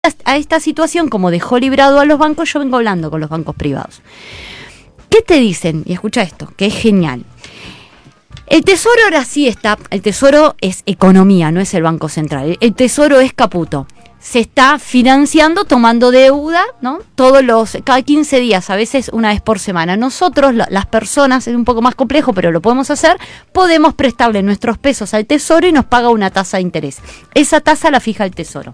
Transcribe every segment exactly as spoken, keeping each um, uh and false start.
a esta situación, como dejó librado a los bancos, yo vengo hablando con los bancos privados. ¿Qué te dicen? Y escucha esto, que es genial. El Tesoro ahora sí está, el Tesoro es economía, no es el Banco Central. El Tesoro es Caputo. Se está financiando, tomando deuda, ¿no? Todos los, cada quince días, a veces una vez por semana. Nosotros, las personas, es un poco más complejo, pero lo podemos hacer, podemos prestarle nuestros pesos al Tesoro y nos paga una tasa de interés. Esa tasa la fija el Tesoro.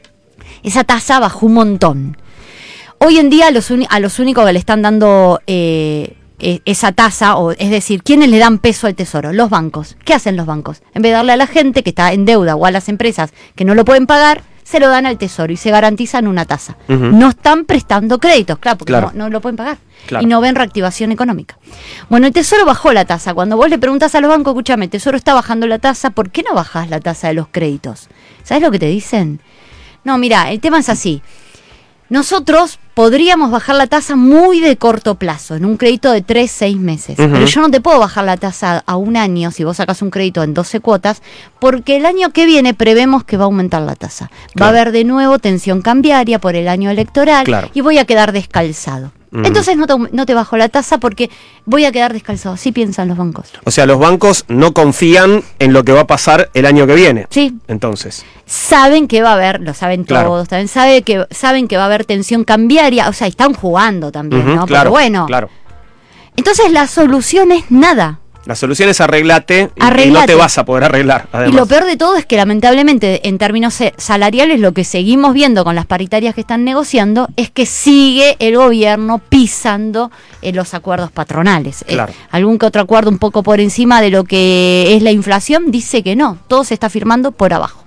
Esa tasa bajó un montón. Hoy en día los a los únicos que le están dando eh, eh, esa tasa, o es decir, ¿quiénes le dan peso al Tesoro? Los bancos. ¿Qué hacen los bancos? En vez de darle a la gente que está en deuda o a las empresas que no lo pueden pagar, se lo dan al Tesoro y se garantizan una tasa. Uh-huh. No están prestando créditos, claro, porque claro. No, no lo pueden pagar. Claro. Y no ven reactivación económica. Bueno, el Tesoro bajó la tasa. Cuando vos le preguntas a los bancos, escúchame, el Tesoro está bajando la tasa, ¿por qué no bajás la tasa de los créditos? ¿Sabes lo que te dicen? No, mira, el tema es así. Nosotros podríamos bajar la tasa muy de corto plazo, en un crédito de tres, seis meses. Uh-huh. Pero yo no te puedo bajar la tasa a un año si vos sacas un crédito en doce cuotas, porque el año que viene prevemos que va a aumentar la tasa. Claro. Va a haber de nuevo tensión cambiaria por el año electoral, claro. Y voy a quedar descalzado. Uh-huh. Entonces no te, no te bajo la tasa porque voy a quedar descalzado. Así piensan los bancos. O sea, los bancos no confían en lo que va a pasar el año que viene. Sí. Entonces. Saben que va a haber, lo saben claro. Todos, también sabe que, saben que va a haber tensión cambiaria, o sea, están jugando también, uh-huh, ¿no? Claro, pero bueno. Claro. Entonces la solución es nada. La solución es arreglate, arreglate. Y no te vas a poder arreglar. Además. Y lo peor de todo es que lamentablemente en términos salariales lo que seguimos viendo con las paritarias que están negociando es que sigue el gobierno pisando en los acuerdos patronales. Claro. Eh, algún que otro acuerdo un poco por encima de lo que es la inflación dice que no, todo se está firmando por abajo.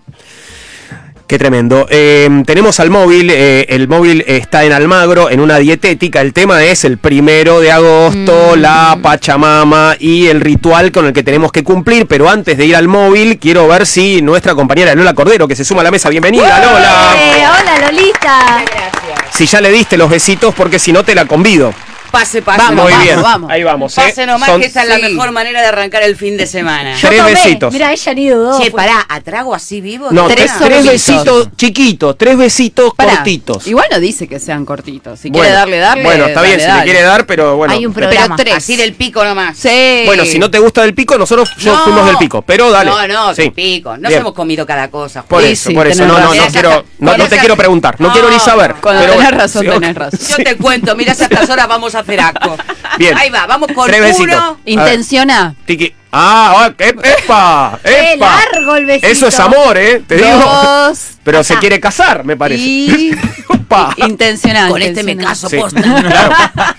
Qué tremendo. Eh, tenemos al móvil, eh, el móvil está en Almagro, en una dietética. El tema es el primero de agosto, mm. la Pachamama y el ritual con el que tenemos que cumplir. Pero antes de ir al móvil, quiero ver si nuestra compañera Lola Cordero, que se suma a la mesa, bienvenida, Lola. Eh, hola, Lolita. Gracias. Si ya le diste los besitos, porque si no te la convido. Pase, pase, vamos, nomás, muy bien. Vamos. Ahí vamos. Pase ¿eh? nomás, Son, que esa es la sí. mejor manera de arrancar el fin de semana. Yo tres tomé. Besitos. Mira, ella ni dudó. Che, pará, ¿a trago así vivo? No, tres, tres, tres besitos chiquitos, tres besitos pará, cortitos. Igual no dice que sean cortitos. Si bueno, quiere darle, darle. Bueno, está dale, bien, dale. si le quiere dar, pero bueno. Hay un programa. Pero tres. Así del pico nomás. Sí. Bueno, si no te gusta del pico, nosotros no, fuimos del pico, pero dale. No, no, sí. del pico. Nos bien. hemos comido cada cosa. Por Juan. eso, sí, por eso. No, no, no, quiero, no, no te quiero preguntar, no, no quiero ni saber. Cuando pero tenés bueno, razón, sí, tenés razón. Yo te cuento, mirá, si a estas horas vamos a hacer acto. Bien. Ahí va, vamos con tres besitos. uno. Intenciona. Tiki. Ah, epa, epa. ¡Qué largo el besito! Eso es amor, ¿eh? Te digo. Dos. Pero Acá. se quiere casar, me parece. Y... Intencional. Con este me caso, sí. posta. Claro.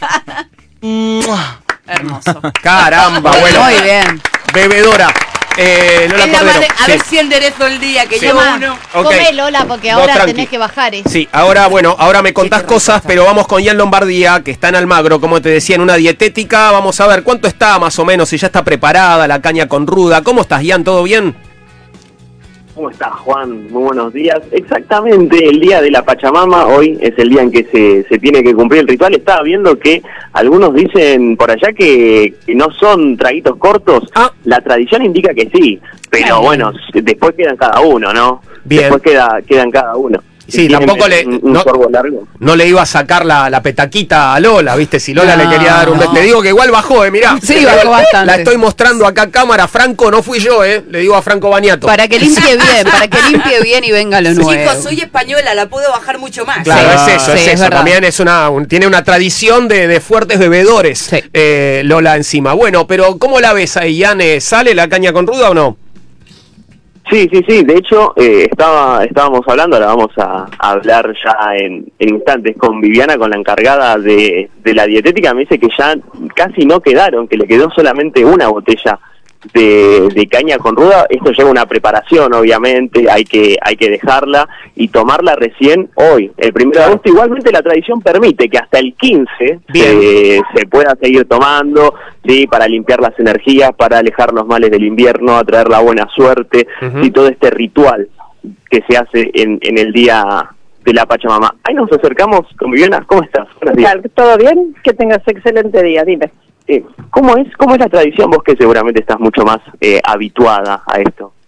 Hermoso. Caramba, bueno. Muy bien. Bebedora. Eh, Lola Es la Cordero. mane- a sí. ver si enderezo el día, que Sí. llevo Toma, uno. Ok. come, Lola, porque Vos ahora tranqui. tenés que bajar. ¿eh? Sí, ahora, bueno, ahora me contás cosas, pero vamos con Ian Lombardía, que está en Almagro, como te decía, en una dietética. Vamos a ver cuánto está más o menos, si ya está preparada la caña con ruda. ¿Cómo estás, Ian? ¿Todo bien? ¿Cómo estás, Juan? Muy buenos días. Exactamente, el día de la Pachamama, hoy es el día en que se, se tiene que cumplir el ritual. Estaba viendo que algunos dicen por allá que, que no son traguitos cortos. Ah. La tradición indica que sí, pero Ay. bueno, después quedan cada uno, ¿no? Bien. Después queda, quedan cada uno. Sí, Tienen tampoco le- un, un no- sorbo largo. No le iba a sacar la, la petaquita a Lola, ¿viste? Si Lola No, le quería dar un beso. no. Te digo que igual bajó, ¿eh? Mirá. Sí, bajó bastante. La estoy mostrando acá a cámara. Franco, no fui yo, ¿eh? Le digo a Franco Baniato. Para que limpie bien, para que limpie bien y venga lo nuevo. Chicos, soy española, la puedo bajar mucho más. Claro, Sí. es eso, Sí, es es eso. verdad. También es una, un- tiene una tradición de, de fuertes bebedores, Sí. eh, Lola encima. Bueno, pero ¿cómo la ves ahí, Yane? ¿Sale la caña con ruda o no? Sí, sí, sí. De hecho, eh, estaba estábamos hablando, ahora vamos a, a hablar ya en, en instantes con Viviana, con la encargada de, de la dietética. Me dice que ya casi no quedaron, que le quedó solamente una botella de, de caña con ruda. Esto lleva una preparación, obviamente, hay que hay que dejarla y tomarla recién hoy, el primero de agosto. Igualmente la tradición permite que hasta el quince se, se pueda seguir tomando, sí, para limpiar las energías, para alejar los males del invierno, atraer la buena suerte, Uh-huh. y todo este ritual que se hace en, en el día de la Pachamama. Ahí nos acercamos con Viviana. ¿Cómo estás? Buenos días. ¿Todo bien? Que tengas excelente día, dime. Eh, ¿cómo es cómo es la tradición? Vos que seguramente estás mucho más eh, habituada a esto.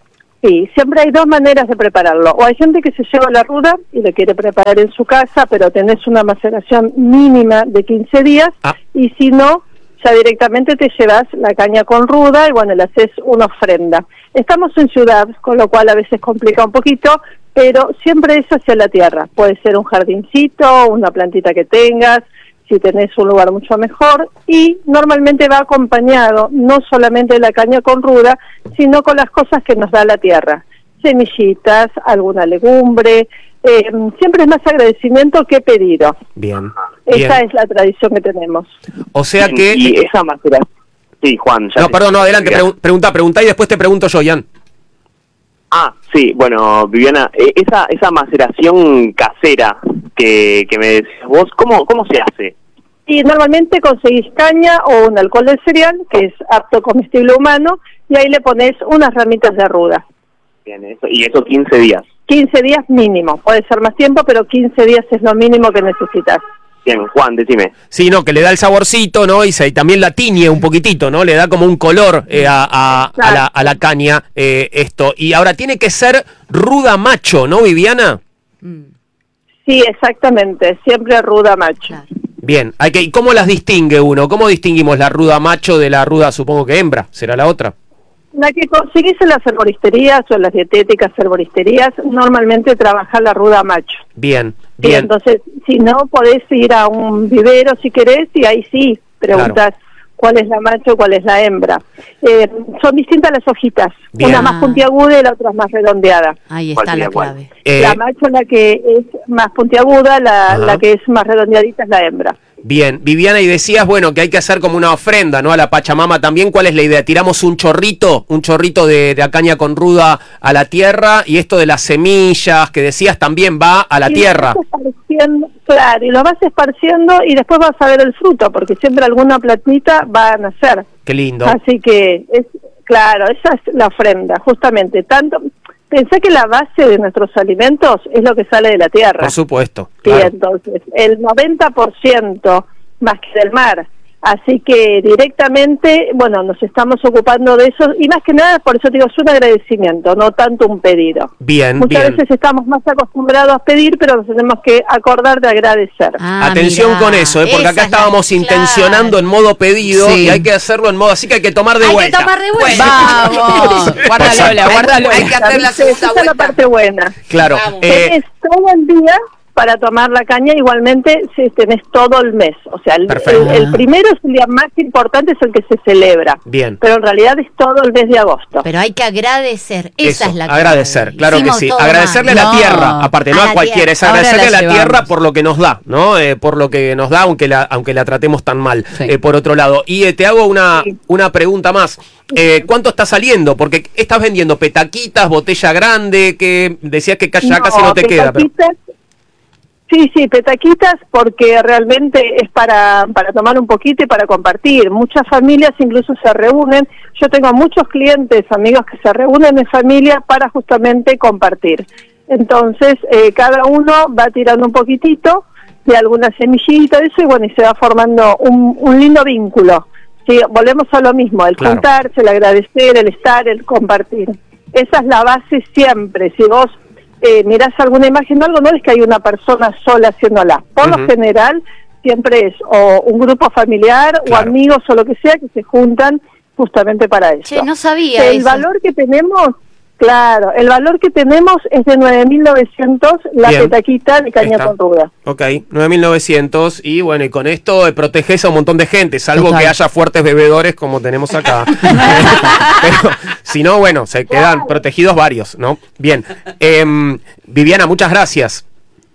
Sí, siempre hay dos maneras de prepararlo. O hay gente que se lleva la ruda y lo quiere preparar en su casa, pero tenés una maceración mínima de quince días, Ah. y si no, ya directamente te llevas la caña con ruda y bueno, le haces una ofrenda. Estamos en ciudad, con lo cual a veces complica un poquito, pero siempre es hacia la tierra. Puede ser un jardincito, una plantita que tengas, si tenés un lugar mucho mejor, y normalmente va acompañado no solamente de la caña con ruda, sino con las cosas que nos da la tierra, semillitas, alguna legumbre, eh, siempre es más agradecimiento que pedido. Bien. Esa bien. es la tradición que tenemos. O sea que... Y esa maceración... Sí, Juan. Ya No, te- perdón, no, adelante, pregu- pregunta, pregunta y después te pregunto yo, Ian. Ah, sí, bueno, Viviana, eh, esa esa maceración casera que, que me decías vos, ¿cómo, cómo se hace? Y normalmente conseguís caña o un alcohol de cereal, que es apto comestible humano, y ahí le pones unas ramitas de ruda. Bien, eso, y eso quince días. quince días mínimo, puede ser más tiempo, pero quince días es lo mínimo que necesitas. Bien, Juan, decime. Sí, no, que le da el saborcito, ¿no? Y, se, y también la tiñe un poquitito, ¿no? Le da como un color eh, a, a, a, la, a la caña eh, esto. Y ahora tiene que ser ruda macho, ¿no, Viviana? Sí, exactamente, siempre ruda macho. Claro. Bien, hay que, ¿y cómo las distingue uno? ¿Cómo distinguimos la ruda macho de la ruda, supongo que hembra? ¿Será la otra? La que conseguís en las herboristerías o en las dietéticas herboristerías, normalmente trabaja la ruda macho. Bien, Sí, bien. entonces, si no, podés ir a un vivero si querés y ahí sí preguntas cuál es la macho, cuál es la hembra. Eh, son distintas las hojitas, Bien. una más puntiaguda y la otra más redondeada. Ahí ¿Cuál está sería la cuál? clave. Eh, La macho, la que es más puntiaguda, la, Ajá. la que es más redondeadita es la hembra. Bien, Viviana, y decías, bueno, que hay que hacer como una ofrenda, ¿no? A la Pachamama también. ¿Cuál es la idea? Tiramos un chorrito, un chorrito de, de a caña con ruda a la tierra, y esto de las semillas que decías también va a la Y lo tierra. vas esparciendo, claro, y lo vas esparciendo y después vas a ver el fruto, porque siempre alguna plantita va a nacer. Qué lindo. Así que, es claro, esa es la ofrenda, justamente. Tanto pensé que la base de nuestros alimentos es lo que sale de la tierra. Por supuesto. Sí, Claro. entonces, el noventa por ciento más que del mar. Así que directamente, bueno, nos estamos ocupando de eso, y más que nada, por eso digo, es un agradecimiento, no tanto un pedido. Bien, Muchas bien. veces estamos más acostumbrados a pedir, pero nos tenemos que acordar de agradecer. Ah, Atención mirá, con eso, ¿eh? porque esa acá es la- estábamos intencionando claro. en modo pedido Sí. y hay que hacerlo en modo, así que hay que tomar de Hay vuelta. que tomar de vuelta. Vamos, guárdalo, Lola, guárdalo. Hay que hacer la ¿Viste? segunda Esa es la vuelta. parte buena. Claro. Vamos. eh, Tenés todo el día para tomar la caña, igualmente si tenés todo el mes. O sea, el, Perfecto. el- el primero es el día más importante, es el que se celebra. Bien. Pero en realidad es todo el mes de agosto. Pero hay que agradecer, esa Eso, es la clave. agradecer, claro que Hicimos sí. todo Agradecerle mal. a la No, tierra, aparte, no a a, la cualquiera, es tierra. agradecerle a Ahora la la tierra llevamos. por lo que nos da, ¿no? Eh, por lo que nos da, aunque la, aunque la tratemos tan mal, Sí. eh, por otro lado. Y eh, te hago una, Sí. una pregunta más. Eh, ¿Cuánto está saliendo? Porque estás vendiendo petaquitas, botella grande, que decías que ca- ya casi no te queda. Pero... petaquitas, Sí, sí, petaquitas, porque realmente es para, para tomar un poquito y para compartir. Muchas familias incluso se reúnen. Yo tengo muchos clientes, amigos que se reúnen en familia para justamente compartir. Entonces, eh, cada uno va tirando un poquitito de alguna semillita, de eso, y bueno, y se va formando un, un lindo vínculo. Sí, volvemos a lo mismo, el Claro. juntarse, el agradecer, el estar, el compartir. Esa es la base siempre. Si vos eh, mirás alguna imagen o algo, no es que hay una persona sola haciéndola. Por Ujú. lo general, siempre es o un grupo familiar o Claro. amigos o lo que sea que se juntan justamente para eso. Che, no sabía El eso. valor que tenemos, claro, el valor que tenemos es de nueve mil novecientos la Bien. petaquita de caña Está. con ruda. Ok, nueve mil novecientos y bueno, y con esto eh, proteges a un montón de gente, salvo Total. que haya fuertes bebedores como tenemos acá. Pero si no, bueno, se quedan protegidos varios, ¿no? Bien. Em, Viviana, muchas gracias.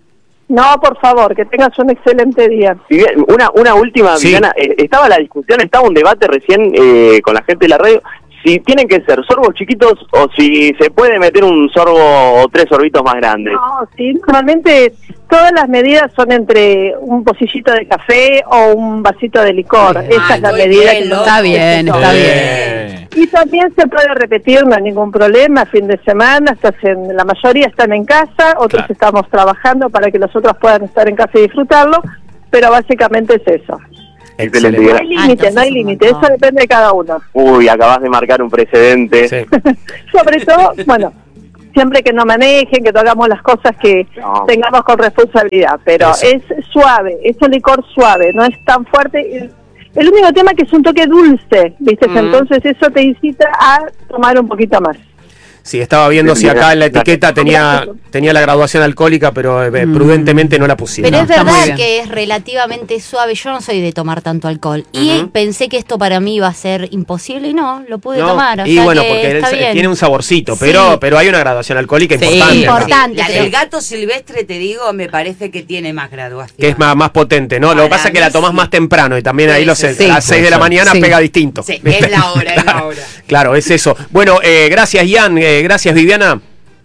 No, por favor, que tengas un excelente día. Viviana, Una, una última, Sí. Viviana, eh, estaba la discusión, estaba un debate recién eh, con la gente de la radio, si tienen que ser sorbos chiquitos o si se puede meter un sorbo o tres sorbitos más grandes. No, sí, normalmente todas las medidas son entre un pocillito de café o un vasito de licor. Bien. Esa Ay, es la muy medida bien, que loco. Está bien, está bien. Eh, Y también se puede repetir, no hay ningún problema, fin de semana, estás en, la mayoría están en casa, otros Claro. estamos trabajando para que los otros puedan estar en casa y disfrutarlo, pero básicamente es eso. Excelente, No Excelente. hay Viviana. Ah, límite, entonces no hay un límite, montón. eso depende de cada uno. Uy, acabas de marcar un precedente. Sí. Sobre todo, bueno, siempre que no manejen, que hagamos las cosas que No. tengamos con responsabilidad, pero Eso. es suave, es un licor suave, no es tan fuerte. El único tema es que es un toque dulce, ¿viste? Mm. Entonces eso te incita a tomar un poquito más. Sí, estaba viendo si acá en la etiqueta tenía, tenía la graduación alcohólica, pero eh, prudentemente no la pusieron. Pero No, es está muy verdad bien. que es relativamente suave. Yo no soy de tomar tanto alcohol. Y Ujú. pensé que esto para mí iba a ser imposible y no, lo pude ¿No? tomar. O y sea bueno, que porque está él- bien. tiene un saborcito, Sí. pero, pero hay una graduación alcohólica Sí, importante. ¿no? importante. La pero- del gato silvestre, te digo, me parece que tiene más graduación. Que es más, más potente, ¿no? Lo que Para pasa es que mí la tomás sí. más temprano y también ahí Sí, los, sí, a sí. las seis de la Puede ser. mañana Sí. pega distinto. Sí, ¿viste? es la hora, es la hora. Claro, es eso. Bueno, eh, gracias Ian, eh, gracias Viviana.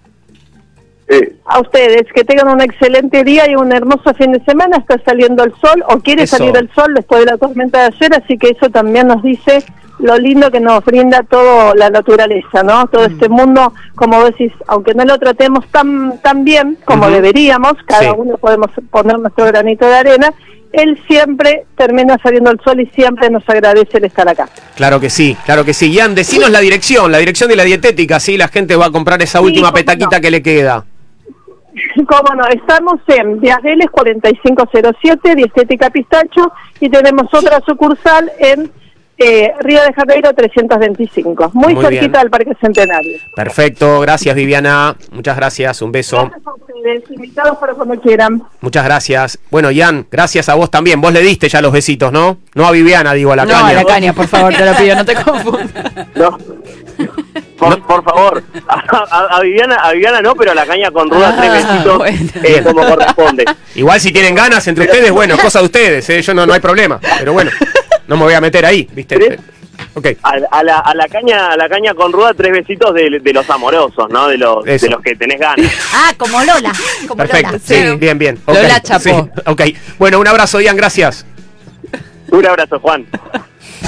Eh, A ustedes, que tengan un excelente día y un hermoso fin de semana. Está saliendo el sol, o quiere Eso. salir el sol después de la tormenta de ayer, así que eso también nos dice lo lindo que nos brinda toda la naturaleza, ¿no? Todo este mundo, como vos decís, aunque no lo tratemos tan tan bien como Ujú. deberíamos, cada Sí. uno podemos poner nuestro granito de arena, él siempre termina saliendo el sol y siempre nos agradece el estar acá. Claro que sí, claro que sí. Ian, decinos la dirección, la dirección de la dietética, sí, la gente va a comprar esa Sí, última cómo petaquita no. que le queda. Cómo no, estamos en Díaz Vélez cuarenta y cinco cero siete, Dietética Pistacho, y tenemos otra sucursal en eh, Río de Janeiro trescientos veinticinco, muy, Muy cerquita bien. del Parque Centenario. Perfecto, gracias Viviana, muchas gracias, un beso. Gracias a ustedes, invitados para cuando quieran. Muchas gracias. Bueno, Ian, gracias a vos también. Vos le diste ya los besitos, ¿no? No a Viviana, digo, a la No, caña. a la caña, por favor, te lo pido, no te confundas. no. Por, por favor, a, a- a Viviana, a Viviana no, pero a la caña con ruda Ah, tres besitos, bueno. eh, como corresponde. Igual si tienen ganas entre ustedes, bueno, es cosa de ustedes, ¿eh? Yo no, no hay problema. Pero bueno, no me voy a meter ahí, ¿viste? ¿Tres? Ok. A, a la, a la caña, a la caña con ruda tres besitos de, de los amorosos, ¿no? De los, Eso. de los que tenés ganas. Ah, como Lola. Como Perfecto, Lola. sí, bien, bien. Ok, Lola chapó. sí, ok, bueno, un abrazo, Ian, gracias. Un abrazo, Juan.